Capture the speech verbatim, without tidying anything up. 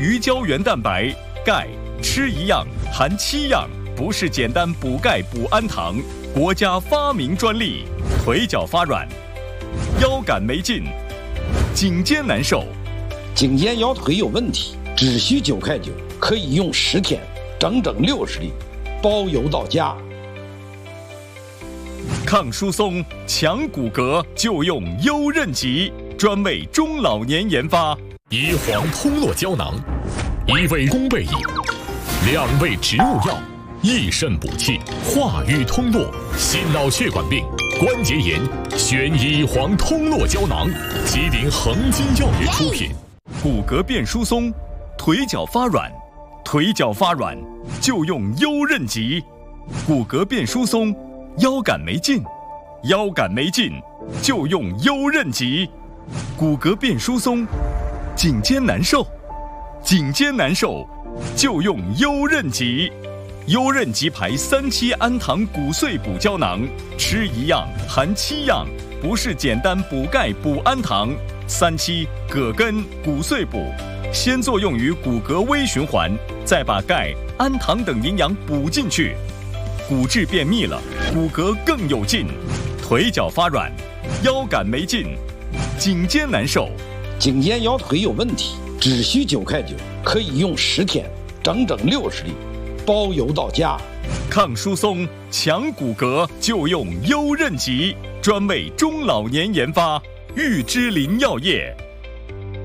鱼胶原蛋白，钙，吃一样含七样，不是简单补钙补氨糖，国家发明专利。腿脚发软，腰杆没劲，颈肩难受， 颈肩腰腿有问题，只需九块九，可以用十天，整整六十粒，包邮到家。 抗疏松、强骨骼就用优韧吉，专为中老年研发。 乙黄通络胶囊，一味宫贝饮，两味植物药，益肾补气，化瘀通络，心脑血管病、关节炎，选乙黄通络胶囊。吉林恒金药业出品。 骨骼变疏松，腿脚发软，腿脚发软就用优韧吉。骨骼变疏松，腰杆没劲，腰杆没劲就用优韧吉。骨骼变疏松，颈肩难受，颈肩难受就用优韧吉。优韧吉牌三七氨糖骨碎补胶囊，吃一样含七样，不是简单补钙补氨糖。三七葛根骨碎补，先作用于骨骼微循环，再把钙、氨糖等营养补进去，骨质变密了，骨骼更有劲。腿脚发软，腰杆没劲，颈肩难受， 颈肩腰腿有问题，只需九块九，可以用十天，整整六十粒，包邮到家。 抗疏松、强骨骼就用优韧吉，专为中老年研发。玉芝林药业。